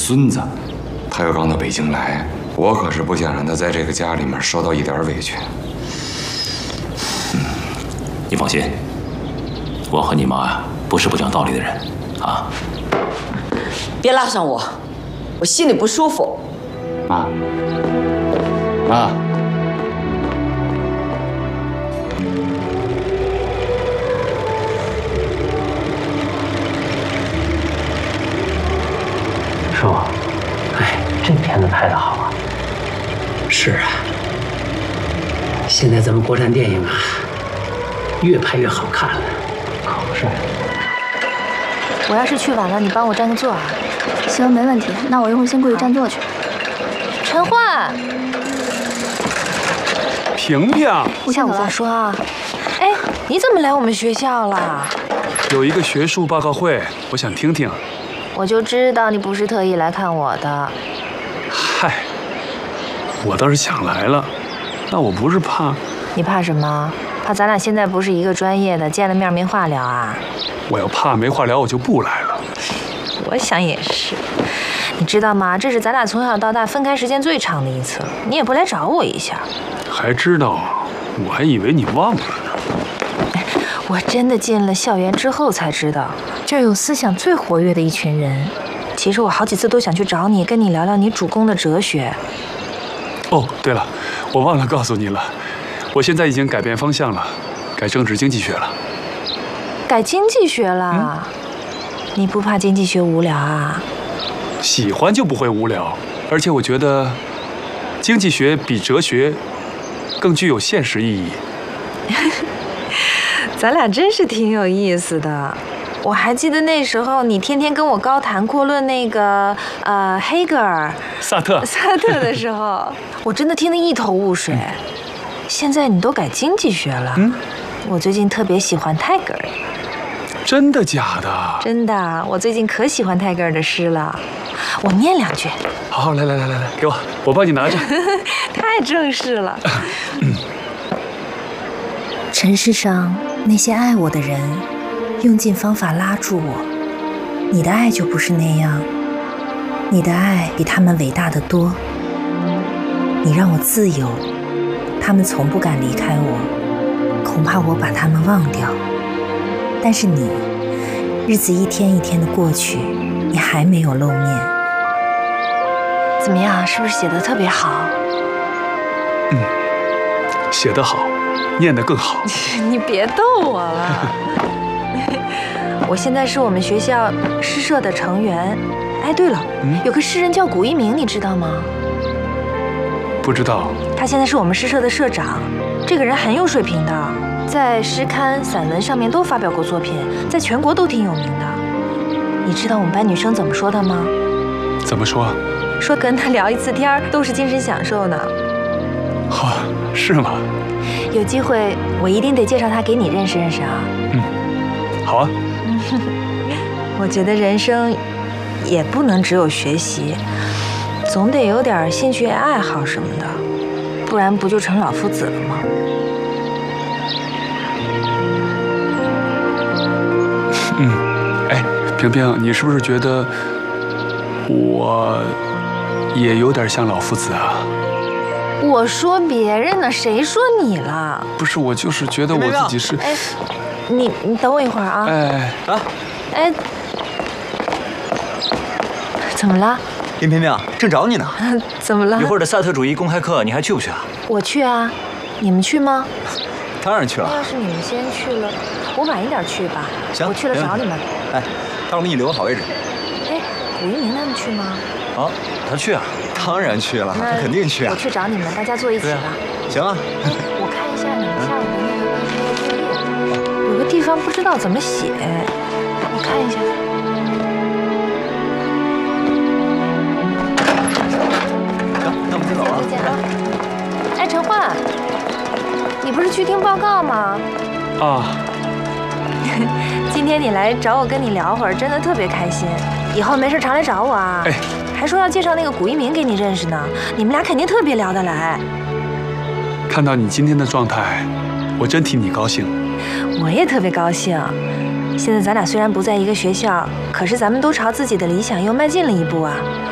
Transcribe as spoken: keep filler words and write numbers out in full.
孙子，他要刚到北京来，我可是不想让他在这个家里面受到一点委屈。 嗯，你放心，我和你妈不是不讲道理的人，啊。 别拉上我，我心里不舒服。 妈，妈。 叔，哎，这片子拍得好啊！是啊，现在咱们国产电影啊，越拍越好看了，可不是？ 我要是去晚了，你帮我占个座啊。行，没问题。那我一会儿先过去占座去。陈焕， 萍萍， 我下午再说啊。哎，你怎么来我们学校了？ 有一个学术报告会，我想听听。 我就知道你不是特意来看我的。 嗨，我倒是想来了，那我不是怕。 你怕什么？怕咱俩现在不是一个专业的，见了面没话聊啊？ 我要怕没话聊，我就不来了。 我想也是。你知道吗？这是咱俩从小到大分开时间最长的一次了，你也不来找我一下。 还知道？我还以为你忘了呢。 我真的进了校园之后才知道，这儿有思想最活跃的一群人。其实我好几次都想去找你，跟你聊聊你主攻的哲学。 哦，对了，我忘了告诉你了，我现在已经改变方向了，改政治经济学了。 改经济学了？嗯、你不怕经济学无聊啊？ 喜欢就不会无聊，而且我觉得经济学比哲学更具有现实意义。 咱俩真是挺有意思的。我还记得那时候你天天跟我高谈阔论那个呃黑格尔、 萨特、 萨特的时候，我真的听得一头雾水。嗯、现在你都改经济学了，嗯，我最近特别喜欢泰戈尔。 真的假的？ 真的，我最近可喜欢泰戈尔的诗了。我念两句。 好，好，来来来来来，给我，我帮你拿着。 太正式了。尘世上那些爱我的人，用尽方法拉住我。你的爱就不是那样，你的爱比他们伟大得多。你让我自由，他们从不敢离开我，恐怕我把他们忘掉。但是你，日子一天一天的过去，你还没有露面。怎么样？是不是写得特别好？ 嗯，写得好。念得更好。 你别逗我了。我现在是我们学校诗社的成员。哎，对了，嗯、有个诗人叫古一鸣，你知道吗？ 不知道。 他现在是我们诗社的社长。这个人很有水平的，在诗刊、散文上面都发表过作品，在全国都挺有名的。你知道我们班女生怎么说他吗？ 怎么说？ 说跟他聊一次天都是精神享受呢。 哈、哦，是吗？ 有机会我一定得介绍他给你认识认识啊。 嗯，好啊。 我觉得人生也不能只有学习，总得有点兴趣爱好什么的，不然不就成老夫子了吗？ 嗯，哎，萍萍，你是不是觉得我也有点像老夫子啊？ 我说别人呢，谁说你了？ 不是，我就是觉得我自己是…… 哎，你你等我一会儿啊！ 哎啊， 哎，怎么了？ 林萍萍，正找你呢。 怎么了？ 一会儿的萨特主义公开课，你还去不去啊？ 我去啊，你们去吗？ 当然去了。 那要是你们先去了，我晚一点去吧。 行， 我去了找你们。 哎，待会儿给你留个好位置。 哎，古一鸣他们去吗？ 啊，他去啊。当然去了，他肯定去啊！ 我去找你们，大家坐一起吧。 行啊。 我看一下你们下午的那个作业，有个地方不知道怎么写，我看一下。 行，那我们先走了。 再见啊！哎，陈焕，你不是去听报告吗？ 啊。 今天你来找我跟你聊会儿，真的特别开心。以后没事常来找我啊。 哎。 还说要介绍那个古一鸣给你认识呢，你们俩肯定特别聊得来。 看到你今天的状态，我真替你高兴。 我也特别高兴。现在咱俩虽然不在一个学校，可是咱们都朝自己的理想又迈进了一步啊。